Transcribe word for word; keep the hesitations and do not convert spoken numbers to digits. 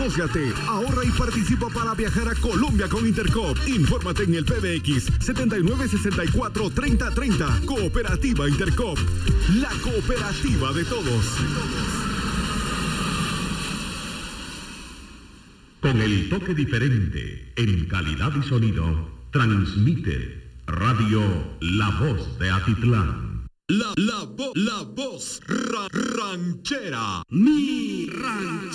Asóciate, ahorra y participa para viajar a Colombia con Intercop. Infórmate en el P B X setenta y nueve sesenta y cuatro treinta treinta. Cooperativa Intercop, la cooperativa de todos. Con el toque diferente en calidad y sonido, transmite Radio La Voz de Atitlán. La, la, vo, la voz ra, ranchera. Mi ranchera.